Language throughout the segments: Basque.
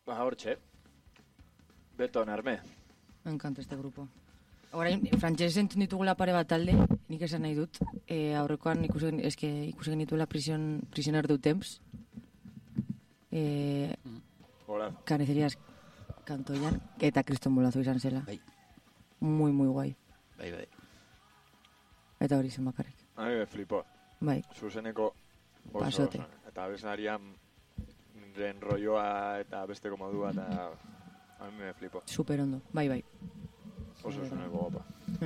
Hortxe. Beton arme. Me encanta este grupo. Orain, frantsesen ditugula pare bat talde, nik esan nahi dut. Aurrekoan ikusi genituela Prisioner du Temps. Hola. Carnicerías Kantoian, eta Kriston Bolazo izan zela. Bai. Muy, muy guai. Bai. Eta hori zen bakarrik. A mi me flipó. Bai. Zuzeneko Pasote. Eta abeslarian den rolloa eta besteko modua, eta a mi me flipó. Super ondo, bai. Oso zuneko gopa.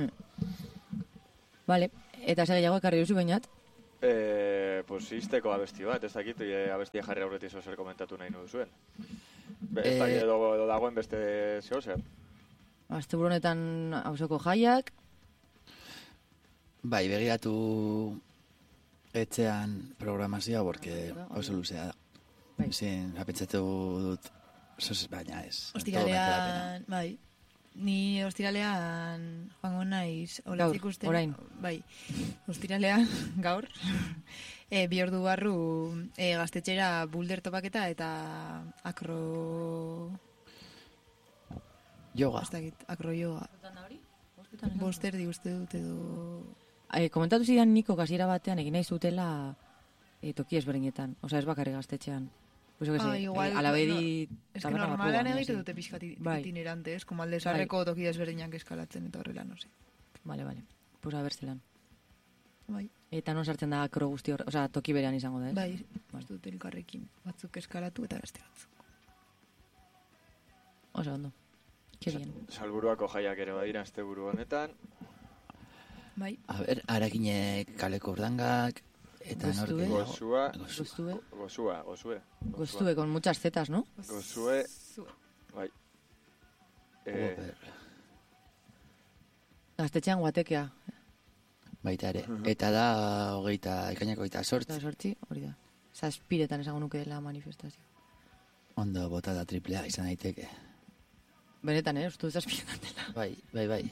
Vale, eta gehiago ekarri duzu bainat? Pues izteko abesti bat, ez dakit abestia jarri aurretik zer komentatu nahi duzuen. Ez dakit edo dagoen beste zer. Asteburu honetan auzoko jaiak. Bai, begiratu etxean programazioa, porque oso luzea da. Bai. Zin, apentsatu dut, baina ez. Ostiralean, bai. Ni ostiralean joango naiz Gaur, ikusten. orain. Bai. Ostiralean gaur. 2 ordu barru gaztetxera bulder topaketa eta Yoga. ez dakit, akroyoga. Bosterdi uste dut edo... Komentatu zidan Niko gazira batean egin nahi zutela toki ezberdinetan. Osa ez bakarri gaztetxean. Pues yo que sé, igual, alabedi... Es que normalan egite dute pixkat itinerante, es como aldezarreko toki ezberdinak eskalatzen eta horrela, no sé. Vale. Pues a ver zelan. Bai. Eta non sartzen da akro guzti hor, osa toki berean izango da, ez? Bai, ez dut elkarrekin batzuk eskalatu eta beste batzuk. Oso ondo. Qué bien. Salburuako jaiak ere badira asteburu honetan. Bai. A ver, Arakinek kaleko urdangak, eta Gozue. Gozue, con muchas zetas, ¿no? Gozue, bai. Gaztetxean guatekea. Baita ere. Eta da ekainako 28. Eta sortzi, hori da. Zazpiretan esango nuke dela manifestazio. Ondo bota da triplea izan daiteke. Benetan, uste zazpiretan dela. Bai.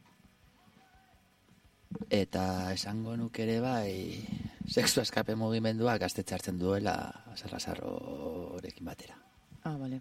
Eta esango nuke ere bai, sexu eskape mugimendua gaztetxartzen duela azarrazarrorekin batera. Vale.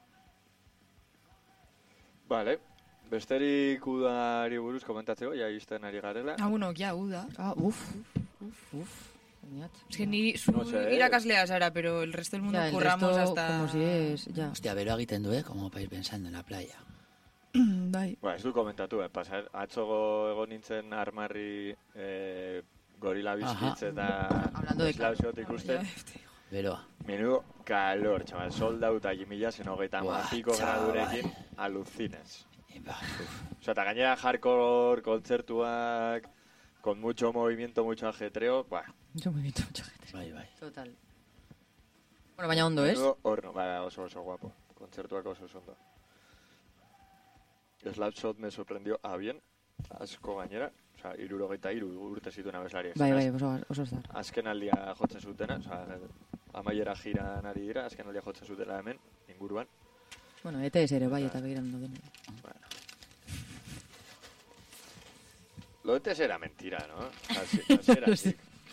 Vale. Besterik udari buruz komentatzeko, ja izten ari garela. Bueno, ja, uda. Uf. Es que ni zu irakaslea zara, pero el resto del mundo curramos hasta... Como si es, ya. Hostia, beroa egiten du, como para ir pensando en la playa. Bai. Ez du komentatu, atzo egon nintzen armarri gorila bizkitz eta eslauziot ikusten. Beroa. Menudo calor, chaval, soldauta jimila zen 35 gradurekin alucines. O sea, eta gainera hardcore kontzertuak, con mucho movimiento, mucho ajetreo, Mucho movimiento, mucho ajetreo. Bai. Total. Bueno, baina ondo, ¿es? Horno, oso guapo. Kontzertuak oso ondo. Slapshot me sorprendió a bien, asko gainera, o sea, 63 urte zituen abeslariak. Bai, oso zar. Azken aldia jotzen zutena, o sea, amaiera jiran ari dira, azken aldia jotzen zutela hemen, inguruan. Bueno, ETS ere bai eta begirando dena. Bueno. Lo de ETS era mentira, ¿no? Así era así.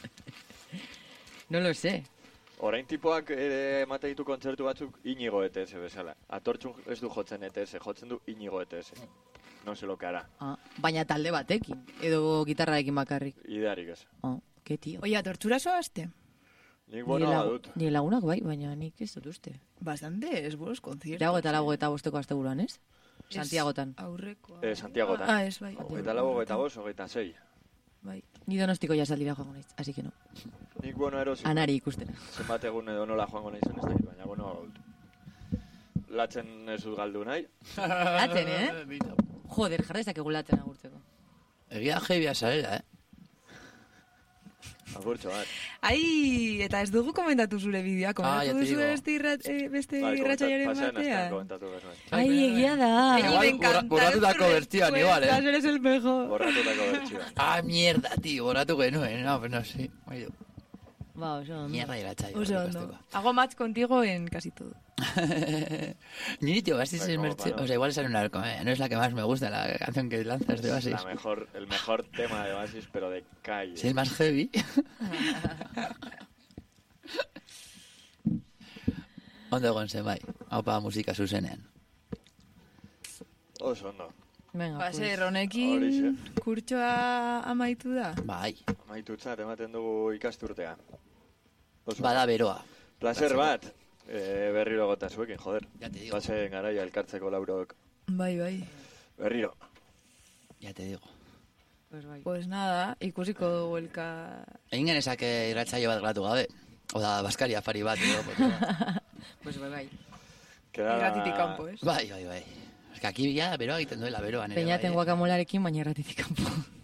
No lo sé. Orain tipoak emate ditu kontzertu batzuk Inigo ETS bezala. Atortxun ez du jotzen ETS, jotzen du Inigo ETS. No se lo que hará. Baina talde batekin, edo gitarraekin bakarrik. Idearik ez. Qué tío. Oia, tortura zoazte? Nik bonoa dut. Ni lagunak bai, baina nik ez dut uste. Bastante, es buenos conciertos. Lago eta 85 asteburuan, ez? Santiagotan. Aurrekoa. Santiagotan. Ez bai. 25, 26. Bai. Ni Donostiko jasaldira joango naiz, así que no. Nik bono erosi. Anari ikustena. Zenbat egun edo nola joango naizen ez dakit, baina bonoa dut. Latzen ez dut galdu nahi. Latzen, Joder, jarra ezakegu latzen agurtzeko. Egia jebia zarela, Agurtxo, bat. Ai, eta ez dugu komentatu zure bideoa, komentatu duzu beste irratxaiaren batean. Ai, egia da. Borratutako bertioan, igual, Eres el mejor. Borratutako bertioan. Mierda, tío, borratu genuen, no, pero no sé. Va, oso ondo. Mierda irratxaio. Oso ondo. Hago match contigo en casi todo. Ni tío, Basis es o sea, igual es una no es la que más me gusta, la canción que lanzas de Basis. El mejor tema de Basis, pero de calle. Es el más heavy. Ondo egon zen, bai. Haupa musika zuzenean. Oso ondo. Venga, zer, honekin kurtsoa amaitu da? Bai. Amaitutzat ematen dugu ikasturtea. Bada beroa. Placer bat. Berriro gota zuekin, joder. Ya te digo. Pasen garaia elkartzeko laurok. Bai. Berriro. Ya te digo. Pues nada, ikusiko dugu elka... Egin genezake irratsaio bat gratu gabe. Oda, Baskari afari bat. Pues bai. Irratitik kanpo, ez? Bai. Es que aquí ya beroa egiten duela, beroa. Peñaten guakamolarekin, baina irratitik kanpo.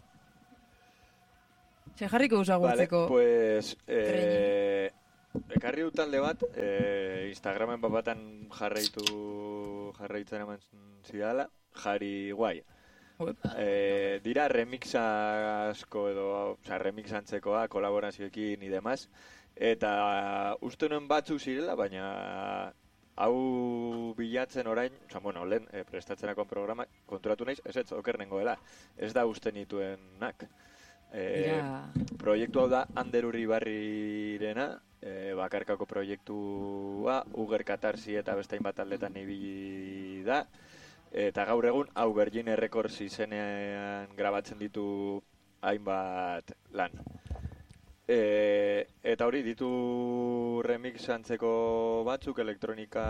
Se jarriko usagurtzeko. Vale, pues... ekarri dut talde bat, Instagramen babatan jarraitzen eman zidala, Jari Guai. Dira remix asko edo, remix antzekoa, kolaborazioekin idemaz, eta uste nuen batzuk zirela, baina hau bilatzen orain, lehen prestatzenako programa konturatu naiz, ez oker nengoela, ez da uste nituenak. Proiektu hau da Ander Uribarrirena, bakarkako proiektua, Uger Katarsi eta beste hainbat aldetan ibili da, eta gaur egun hau Virgin Records izenean grabatzen ditu hainbat lan. Eta hori ditu remix antzeko batzuk elektronika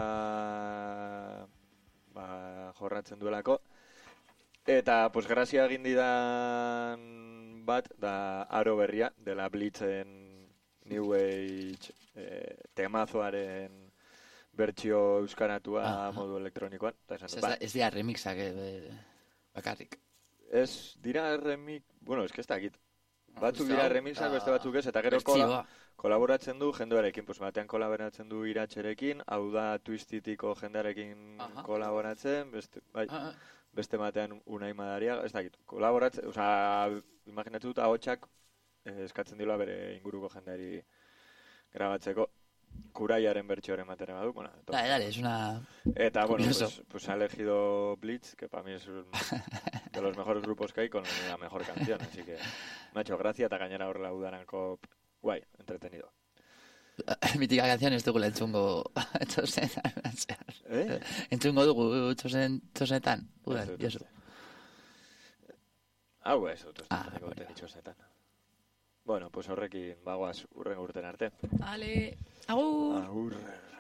jorratzen duelako, eta pues grazia egin didan bat da Aro Berria, dela Blitzen New Age temazoaren bertsio euskaratua modu elektronikoan. Ez dira remixak bakarrik. Ez dira remix, ez que ez dakit. Batzuk dira remixak, beste batzuk ez, eta gero kolaboratzen du jendearekin. Batean kolaboratzen du Iratxerekin, hau da Twistitiko jendearekin kolaboratzen, beste batean Unai Madariaga, ez dakit. Kolaboratzen, imaginatu dut ahotsak eskatzen dila bere inguruko jendeari grabatzeko. Kuraiaren bertsioaren matera badu. Dale, es una... Eta, pues ha elegido Blitz, que para mí es de los mejores grupos que hay, con la mejor canción. Así que me ha hecho gracia eta gainera horrela udaranko guai, entretenido. Mítica canción ez dugula entzungo txosenetan. Entzungo dugu txosenetan. Hau ez, txosenetan. Bueno, pues horrekin bagoaz urren urten arte. Ale, agur! Agur!